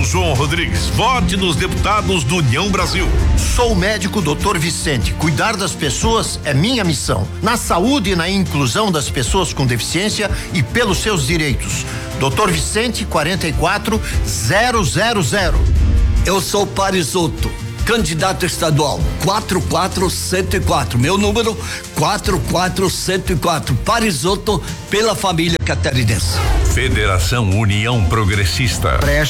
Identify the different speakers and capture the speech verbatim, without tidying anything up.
Speaker 1: sou João Rodrigues. Vote nos deputados do União Brasil.
Speaker 2: Sou o médico doutor Vicente. Cuidar das pessoas é minha missão. Na saúde e na inclusão das pessoas com deficiência e pelos seus direitos. doutor Vicente, quarenta e quatro zero zero zero.
Speaker 3: Eu sou Parisotto, candidato estadual, quatro quatro cento e quatro. Meu número, quatro quatro cento e quatro. Parisotto, pela família catarinense.
Speaker 1: Federação União Progressista.
Speaker 2: Preste